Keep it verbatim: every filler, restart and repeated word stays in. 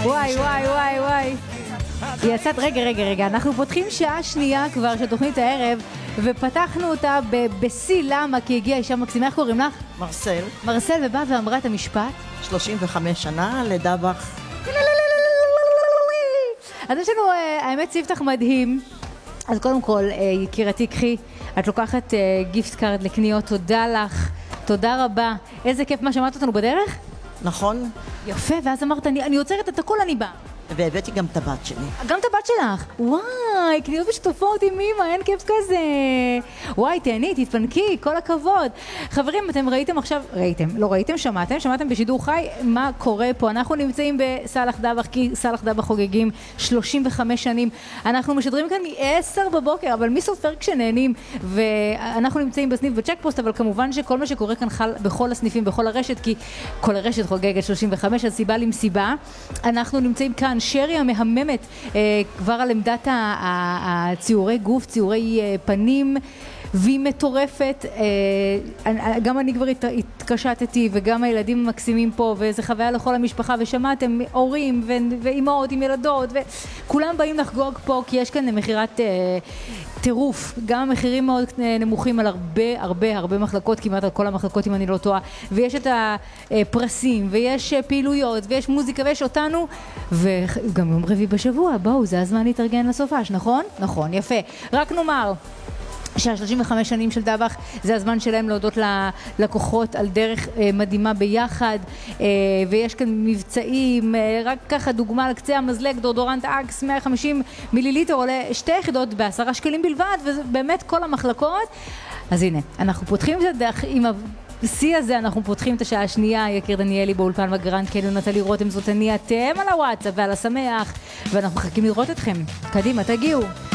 וואי וואי וואי וואי. יצאת, רגע רגע רגע, אנחנו פותחים שעה שנייה כבר של תוכנית הערב, ופתחנו אותה בשיא. למה? כי הגיעה אישה מקסימה. איך קוראים לך? מרסל. מרסל, ובאה ואמרה את המשפט שלושים וחמש שנה לדבח. אז יש לנו, האמת, ספתח מדהים. אז קודם כל, יקירתי, קחי, את לוקחת גיפט קארד לקניות. תודה לך, תודה רבה. איזה כיף מה שמעת אותנו בדרך. נכון. יפה, ואז אמרת, אני, אני עוצרת את הכל, אני באה. והבאתי גם את הבת שלי. גם את הבת שלך? וואי, קניות משותפות עם אמא, אין כיף כזה. וואי, תהני, תתפנקי, כל הכבוד. חברים, אתם ראיתם עכשיו, ראיתם, לא ראיתם, שמעתם, שמעתם בשידור חי מה קורה פה. אנחנו נמצאים בסלח דבח, כי סלח דבח חוגגים שלושים וחמש שנים. אנחנו משדרים כאן מ-עשר בבוקר, אבל מי סופר כשנהנים? ואנחנו נמצאים בסניף בצ'ק פוסט, אבל כמובן שכל מה שקורה כאן חל בכל הסניפים, בכל הרשת, כי כל הרשת חוגגת שלושים וחמש, אז סיבה למסיבה. אנחנו נמצאים כאן, שרי המהממת, אה, כבר על עמדת הציורי גוף, ציורי אה, פנים, והיא מטורפת. אה, גם אני כבר הת, התקשטתי, וגם הילדים המקסימים פה, וזה חוויה לכל המשפחה, ושמעתם הורים ו, ואימהות עם ילדות, וכולם באים לחגוג פה, כי יש כאן מחירת אה, טירוף, גם מחירים מאוד נמוכים על הרבה הרבה הרבה מחלקות, כמעט על כל המחלקות אם אני לא טועה, ויש את הפרסים, ויש פעילויות, ויש מוזיקה, ויש אותנו, וגם יום רביעי בשבוע. בואו, זה הזמן להתארגן לסופש, נכון? נכון, יפה. רק נאמר שה-שלושים וחמש שנים של דבח זה הזמן שלהם להודות ללקוחות על דרך אה, מדהימה ביחד, אה, ויש כאן מבצעים, אה, רק ככה דוגמה על קצה המזלג, דורדורנט אקס מאה וחמישים מיליליטר עולה שתי יחידות בעשרה שקלים בלבד, ובאמת כל המחלקות. אז הנה, אנחנו פותחים את הדרך עם השיא הזה, אנחנו פותחים את השעה השנייה. יקיר דניאלי באולפן וגרנד קניון, נטלי רותם, זאת אני, אתם על הוואטסאפ ועל השמח, ואנחנו מחכים לראות אתכם. קדימה, תגיעו.